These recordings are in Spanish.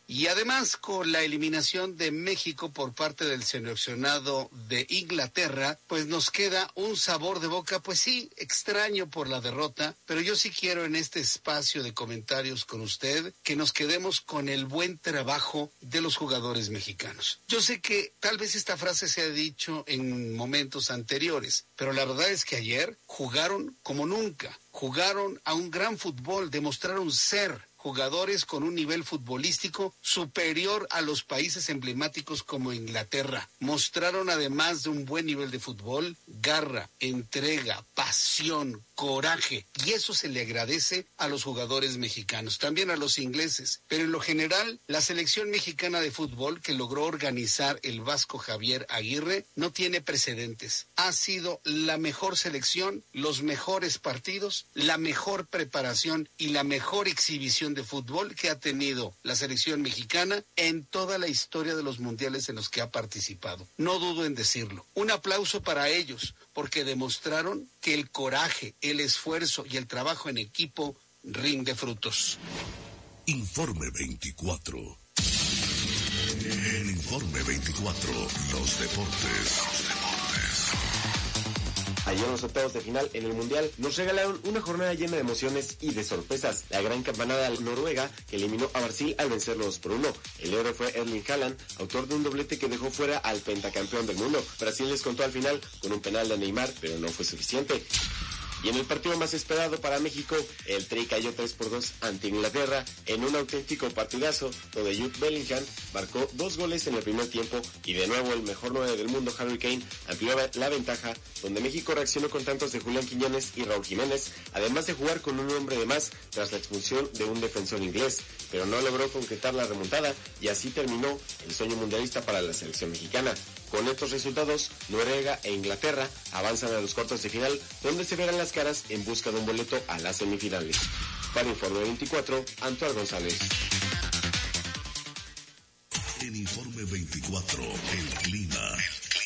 Y además, con la eliminación de México por parte del seleccionado de Inglaterra, pues nos queda un sabor de boca, pues sí, extraño por la derrota, pero yo sí quiero en este espacio de comentarios con usted que nos quedemos con el buen trabajo de los jugadores mexicanos. Yo sé que tal vez esta frase se ha dicho en momentos anteriores, pero la verdad es que ayer jugaron como nunca, jugaron a un gran fútbol, demostraron ser jugadores con un nivel futbolístico superior a los países emblemáticos como Inglaterra. Mostraron, además de un buen nivel de fútbol, garra, entrega, pasión, coraje, y eso se le agradece a los jugadores mexicanos, también a los ingleses, pero en lo general, la selección mexicana de fútbol que logró organizar el Vasco Javier Aguirre no tiene precedentes. Ha sido la mejor selección, los mejores partidos, la mejor preparación y la mejor exhibición de fútbol que ha tenido la selección mexicana en toda la historia de los mundiales en los que ha participado. No dudo en decirlo. Un aplauso para ellos, porque demostraron que el coraje, el esfuerzo y el trabajo en equipo rinde frutos. Informe 24. En Informe 24, los deportes. Ayer los octavos de final en el Mundial nos regalaron una jornada llena de emociones y de sorpresas. La gran campanada noruega que eliminó a Brasil al vencerlos por 1. El héroe fue Erling Haaland, autor de un doblete que dejó fuera al pentacampeón del mundo. Brasil les contó al final con un penal de Neymar, pero no fue suficiente. Y en el partido más esperado para México, el Tri cayó 3-2 ante Inglaterra en un auténtico partidazo donde Jude Bellingham marcó 2 goles en el primer tiempo y de nuevo el mejor 9 del mundo, Harry Kane, amplió la ventaja, donde México reaccionó con tantos de Julián Quiñones y Raúl Jiménez, además de jugar con un hombre de más tras la expulsión de un defensor inglés, pero no logró concretar la remontada y así terminó el sueño mundialista para la selección mexicana. Con estos resultados, Noruega e Inglaterra avanzan a los cuartos de final, donde se verán las caras en busca de un boleto a las semifinales. Para Informe 24, Antoine González. En Informe 24, el clima.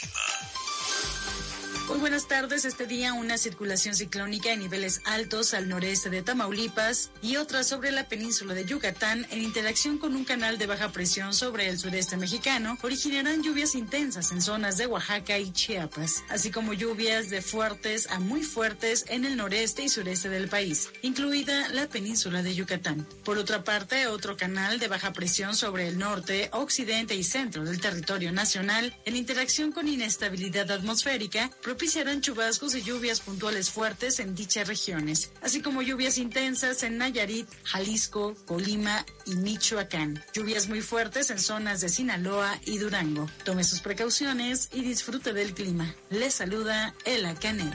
Muy buenas tardes. Este día una circulación ciclónica en niveles altos al noreste de Tamaulipas y otra sobre la península de Yucatán en interacción con un canal de baja presión sobre el sureste mexicano originarán lluvias intensas en zonas de Oaxaca y Chiapas, así como lluvias de fuertes a muy fuertes en el noreste y sureste del país, incluida la península de Yucatán. Por otra parte, otro canal de baja presión sobre el norte, occidente y centro del territorio nacional en interacción con inestabilidad atmosférica propiciarán chubascos y lluvias puntuales fuertes en dichas regiones, así como lluvias intensas en Nayarit, Jalisco, Colima y Michoacán. Lluvias muy fuertes en zonas de Sinaloa y Durango. Tome sus precauciones y disfrute del clima. Les saluda Ela Canet.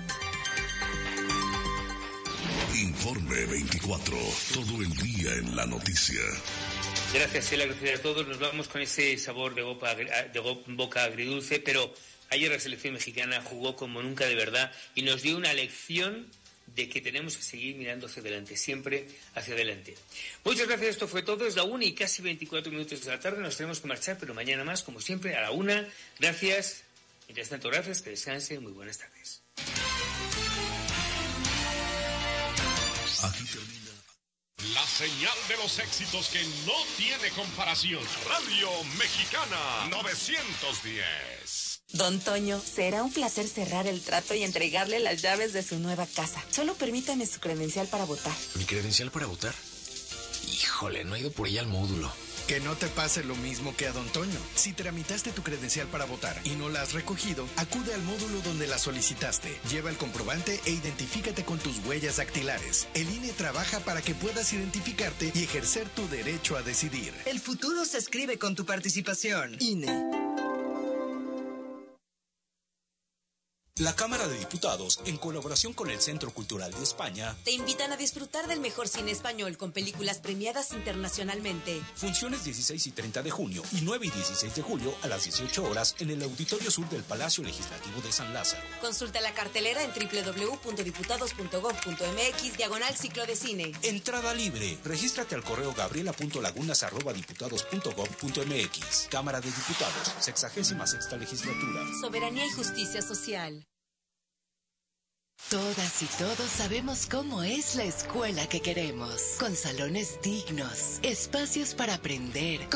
Informe 24, todo el día en la noticia. Gracias, Ela, gracias a todos. Nos vamos con ese sabor de boca agridulce, pero ayer la selección mexicana jugó como nunca de verdad y nos dio una lección de que tenemos que seguir mirando hacia adelante, siempre hacia adelante. Muchas gracias, esto fue todo, es la 1 y casi 24 minutos de la tarde, nos tenemos que marchar, pero mañana más, como siempre, a la 1. Gracias, mientras tanto, gracias, que descansen, muy buenas tardes. Aquí termina la señal de los éxitos que no tiene comparación. Radio Mexicana 910. Don Toño, será un placer cerrar el trato y entregarle las llaves de su nueva casa. Solo permítame su credencial para votar. ¿Mi credencial para votar? Híjole, no he ido por ella al módulo. Que no te pase lo mismo que a Don Toño. Si tramitaste tu credencial para votar y no la has recogido, acude al módulo donde la solicitaste. Lleva el comprobante e identifícate con tus huellas dactilares. El INE trabaja para que puedas identificarte y ejercer tu derecho a decidir. El futuro se escribe con tu participación. INE. La Cámara de Diputados, en colaboración con el Centro Cultural de España, te invitan a disfrutar del mejor cine español con películas premiadas internacionalmente. Funciones 16 y 30 de junio y 9 y 16 de julio a las 18 horas en el Auditorio Sur del Palacio Legislativo de San Lázaro. Consulta la cartelera en www.diputados.gov.mx/ciclo de cine. Entrada libre. Regístrate al correo gabriela.lagunas@diputados.gov.mx. Cámara de Diputados, 66ª legislatura. Soberanía y justicia social. Todas y todos sabemos cómo es la escuela que queremos, con salones dignos, espacios para aprender,